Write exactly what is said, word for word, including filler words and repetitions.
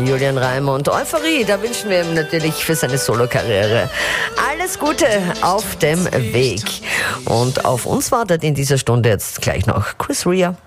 Julian Raimund. Euphorie, da wünschen wir ihm natürlich für seine Solokarriere alles Gute auf dem Weg. Und auf uns wartet in dieser Stunde jetzt gleich noch Chris Rea.